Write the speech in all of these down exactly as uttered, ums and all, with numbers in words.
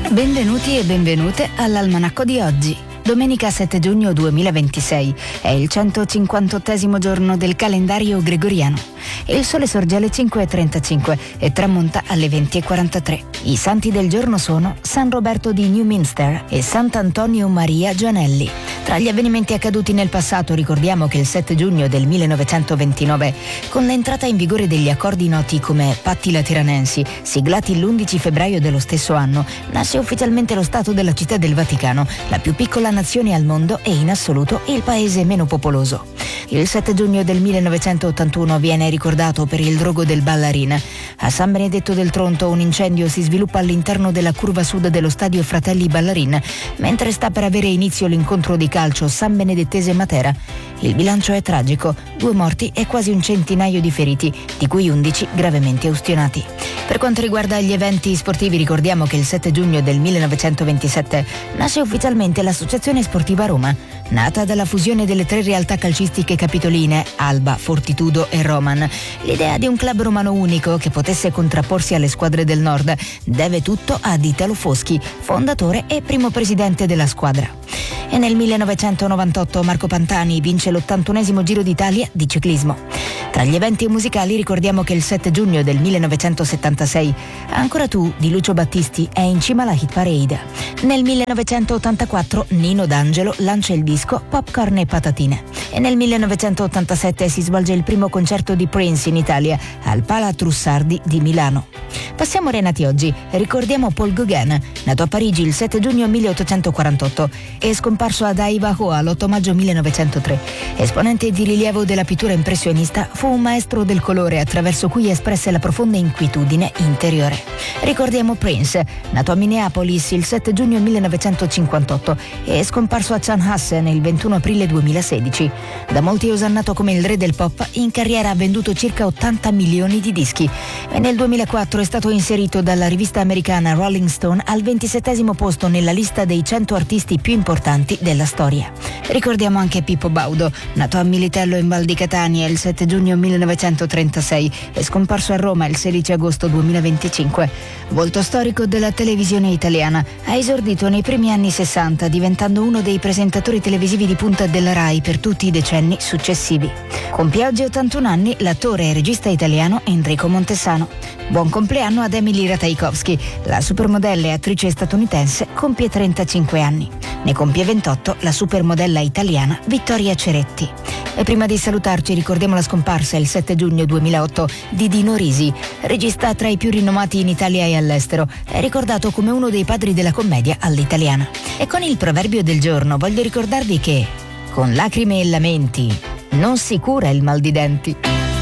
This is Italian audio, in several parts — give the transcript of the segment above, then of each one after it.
Benvenuti e benvenute all'Almanacco di oggi. Domenica sette giugno duemilaventisei è il centocinquantottesimo giorno del calendario gregoriano. Il sole sorge alle cinque e trentacinque e tramonta alle venti e quarantatré. I santi del giorno sono San Roberto di Newminster e Sant'Antonio Maria Gianelli. Tra gli avvenimenti accaduti nel passato ricordiamo che il sette giugno del millenovecentoventinove, con l'entrata in vigore degli accordi noti come Patti Lateranensi, siglati l'undici febbraio dello stesso anno, nasce ufficialmente lo Stato della Città del Vaticano, la più piccola nazione al mondo e in assoluto il paese meno popoloso. Il sette giugno del millenovecentottantuno viene ricordato per il drogo del Ballarin. A San Benedetto del Tronto un incendio si sviluppa all'interno della curva sud dello stadio Fratelli Ballarin, mentre sta per avere inizio l'incontro di calcio San Benedettese Matera. Il bilancio è tragico, due morti e quasi un centinaio di feriti, di cui undici gravemente ustionati. Per quanto riguarda gli eventi sportivi ricordiamo che il sette giugno del millenovecentoventisette nasce ufficialmente l'Associazione Sportiva Roma, nata dalla fusione delle tre realtà calcistiche capitoline, Alba, Fortitudo e Roman. L'idea di un club romano unico che potesse contrapporsi alle squadre del nord deve tutto ad Italo Foschi, fondatore e primo presidente della squadra. E nel millenovecentonovantotto Marco Pantani vince l'ottantunesimo Giro d'Italia di ciclismo. Tra gli eventi musicali ricordiamo che il sette giugno del millenovecentosettantasei Ancora tu di Lucio Battisti è in cima alla hit parade. Nel millenovecentottantaquattro Nino D'Angelo lancia il disco Popcorn e patatine. E nel millenovecentottantasette si svolge il primo concerto di Prince in Italia al Pala Trussardi di Milano. Passiamo renati oggi. Ricordiamo Paul Gauguin, nato a Parigi il sette giugno milleottocentoquarantotto e scomparso ad Idaho l'otto maggio millenovecentotre. Esponente di rilievo della pittura impressionista, fu un maestro del colore attraverso cui espresse la profonda inquietudine interiore. Ricordiamo Prince, nato a Minneapolis il sette giugno millenovecentocinquantotto e scomparso a Chanhassen il ventuno aprile duemilasedici. Da molti osannato come il re del pop, in carriera ha venduto circa ottanta milioni di dischi e nel duemilaquattro è stato inserito dalla rivista americana Rolling Stone al ventisettesimo posto nella lista dei cento artisti più importanti della storia. Ricordiamo anche Pippo Baudo, nato a Militello in Val di Catania il sette giugno millenovecentotrentasei e scomparso a Roma il sedici agosto duemilaventicinque. Volto storico della televisione italiana, ha esordito nei primi anni sessanta diventando uno dei presentatori televisivi di punta della Rai per tutti i decenni successivi. Compie oggi ottantuno anni l'attore e regista italiano Enrico Montesano. Buon compleanno ad Emily Ratajkowski, la supermodella e attrice statunitense compie trentacinque anni. Ne compie ventotto la supermodella italiana Vittoria Ceretti. E prima di salutarci ricordiamo la scomparsa il sette giugno duemilaotto di Dino Risi, regista tra i più rinomati in Italia e all'estero, è ricordato come uno dei padri della commedia all'italiana. E con il proverbio del giorno voglio ricordarvi che con lacrime e lamenti non si cura il mal di denti.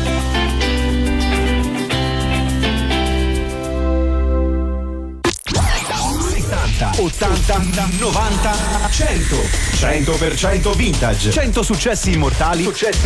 ottanta, novanta, cento cento per cento vintage, cento successi immortali, successi